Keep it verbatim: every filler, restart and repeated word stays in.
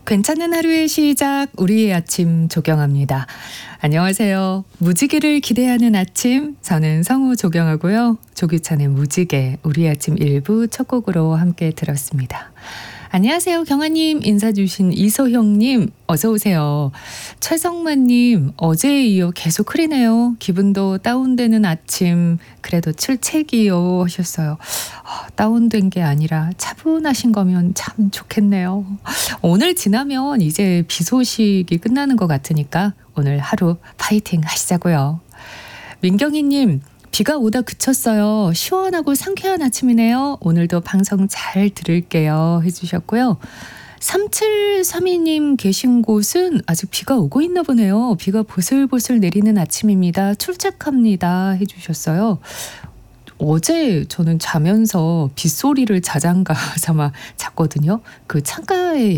괜찮은 하루의 시작, 우리의 아침 조경합니다. 안녕하세요. 무지개를 기대하는 아침, 저는 성우 조경하고요. 조규찬의 무지개, 우리의 아침 일부 첫 곡으로 함께 들었습니다. 안녕하세요. 경아님, 인사 주신 이소형님, 어서 오세요. 최성만님, 어제에 이어 계속 흐리네요. 기분도 다운되는 아침, 그래도 출첵이요 하셨어요. 아, 다운된 게 아니라 차분하신 거면 참 좋겠네요. 오늘 지나면 이제 비 소식이 끝나는 것 같으니까 오늘 하루 파이팅 하시자고요. 민경희님, 비가 오다 그쳤어요. 시원하고 상쾌한 아침이네요. 오늘도 방송 잘 들을게요 해주셨고요. 삼칠삼이님 계신 곳은 아직 비가 오고 있나 보네요. 비가 보슬보슬 내리는 아침입니다. 출첵합니다 해주셨어요. 어제 저는 자면서 빗소리를 자장가 삼아 잤거든요. 그 창가에